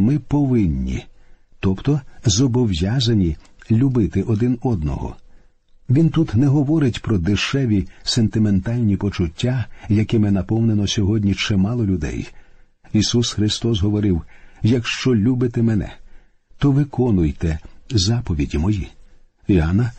ми повинні, тобто зобов'язані любити один одного. Він тут не говорить про дешеві сентиментальні почуття, якими наповнено сьогодні чимало людей. Ісус Христос говорив: «Якщо любите мене, то виконуйте заповіді мої». Іоанна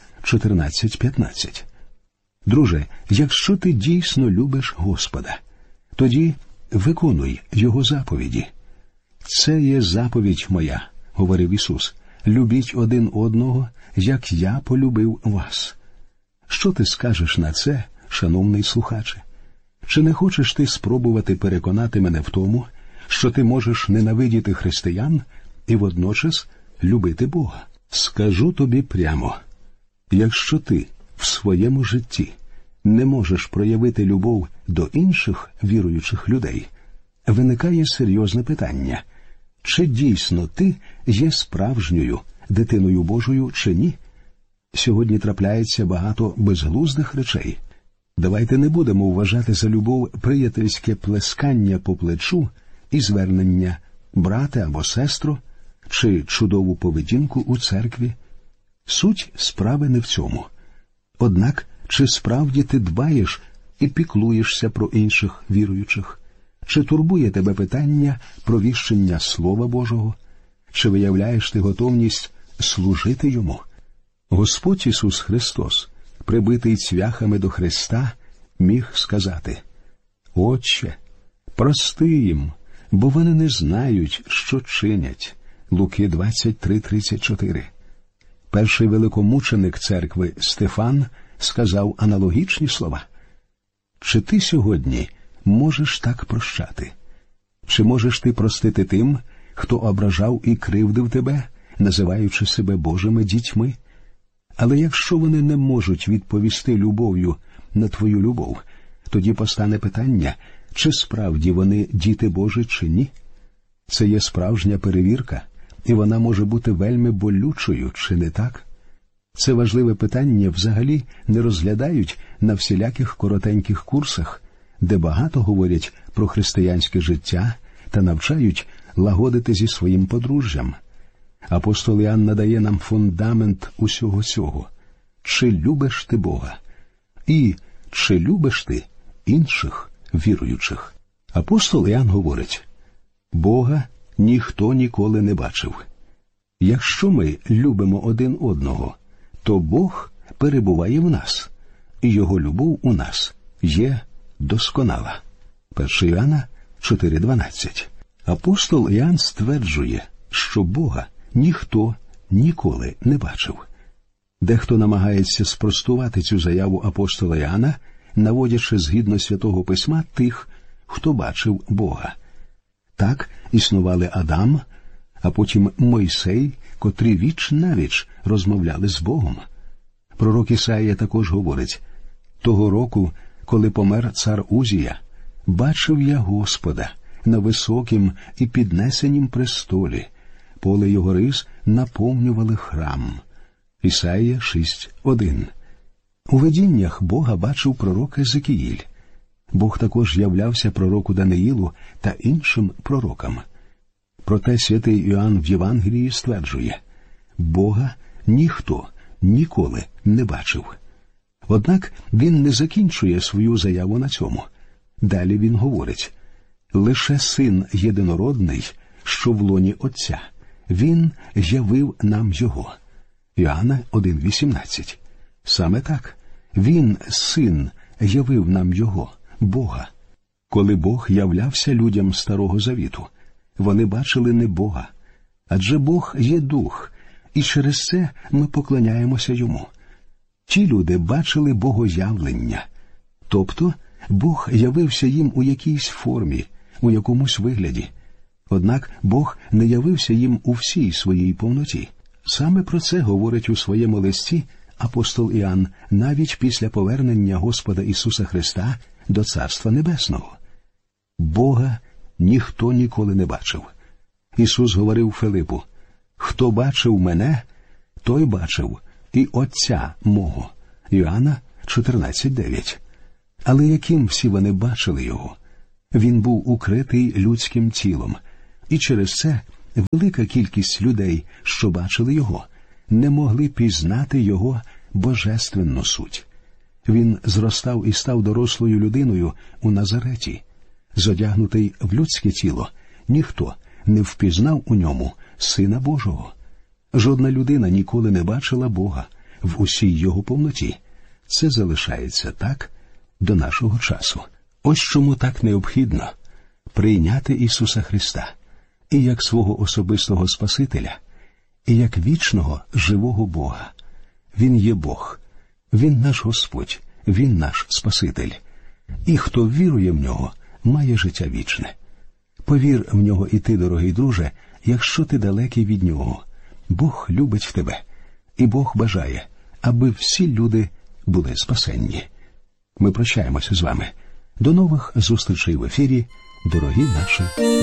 14:15. Друже, якщо ти дійсно любиш Господа, тоді виконуй Його заповіді. «Це є заповідь моя», – говорив Ісус, – «любіть один одного, як я полюбив вас». Що ти скажеш на це, шановний слухаче? Чи не хочеш ти спробувати переконати мене в тому, що ти можеш ненавидіти християн і водночас любити Бога? Скажу тобі прямо, якщо ти в своєму житті не можеш проявити любов до інших віруючих людей, виникає серйозне питання: чи дійсно ти є справжньою дитиною Божою чи ні? Сьогодні трапляється багато безглуздих речей. Давайте не будемо вважати за любов приятельське плескання по плечу і звернення «брате» або «сестро» чи чудову поведінку у церкві. Суть справи не в цьому. Однак, чи справді ти дбаєш і піклуєшся про інших віруючих? Чи турбує тебе питання про віщення Слова Божого? Чи виявляєш ти готовність служити Йому? Господь Ісус Христос, прибитий цвяхами до хреста, міг сказати: «Отче, прости їм, бо вони не знають, що чинять». Луки 23:34. Перший великомученик церкви Стефан сказав аналогічні слова. Чи ти сьогодні можеш так прощати? Чи можеш ти простити тим, хто ображав і кривдив тебе, називаючи себе Божими дітьми? Але якщо вони не можуть відповісти любов'ю на твою любов, тоді постане питання, чи справді вони діти Божі чи ні? Це є справжня перевірка, і вона може бути вельми болючою, чи не так? Це важливе питання взагалі не розглядають на всіляких коротеньких курсах, де багато говорять про християнське життя та навчають лагодити зі своїм подружжям. Апостол Іоанн надає нам фундамент усього цього. Чи любиш ти Бога? І чи любиш ти інших віруючих? Апостол Іоанн говорить: «Бога ніхто ніколи не бачив. Якщо ми любимо один одного, то Бог перебуває в нас, і Його любов у нас є досконала». 1 Іоанна 4:12. Апостол Іоанн стверджує, що Бога ніхто ніколи не бачив. Дехто намагається спростувати цю заяву апостола Іоанна, наводячи згідно Святого Письма тих, хто бачив Бога. Так існували Адам, а потім Мойсей, котрі віч-навіч розмовляли з Богом. Пророк Ісаїя також говорить: «Того року, коли помер цар Узія, бачив я Господа на високім і піднесенім престолі, поле його рис наповнювали храм». Ісаїя 6:1. У видіннях Бога бачив пророк Езекіїль. Бог також являвся пророку Даниїлу та іншим пророкам. Проте святий Іоанн в Євангелії стверджує: Бога ніхто ніколи не бачив. Однак він не закінчує свою заяву на цьому. Далі він говорить: «Лише Син єдинородний, що в лоні Отця, Він явив нам Його». Іоанна 1:18. Саме так. Він, Син, явив нам Його, Бога. Коли Бог являвся людям Старого Завіту, вони бачили не Бога. Адже Бог є Дух, і через це ми поклоняємося Йому. Ті люди бачили Богоявлення. Тобто Бог явився їм у якійсь формі, у якомусь вигляді. Однак Бог не явився їм у всій своїй повноті. Саме про це говорить у своєму листі апостол Іоанн навіть після повернення Господа Ісуса Христа до Царства Небесного. Бога ніхто ніколи не бачив. Ісус говорив Филипу: «Хто бачив мене, той бачив і Отця мого». Іоанна 14:9. Але яким всі вони бачили Його? Він був укритий людським тілом, і через це велика кількість людей, що бачили його, не могли пізнати його божественну суть. Він зростав і став дорослою людиною у Назареті. Зодягнутий в людське тіло, ніхто не впізнав у ньому Сина Божого. Жодна людина ніколи не бачила Бога в усій його повноті. Це залишається так до нашого часу. Ось чому так необхідно прийняти Ісуса Христа і як свого особистого Спасителя, і як вічного живого Бога. Він є Бог, Він наш Господь, Він наш Спаситель. І хто вірує в Нього, має життя вічне. Повір в Нього і ти, дорогий друже, якщо ти далекий від Нього. Бог любить тебе, і Бог бажає, аби всі люди були спасенні. Ми прощаємося з вами. До нових зустрічей в ефірі, дорогі наші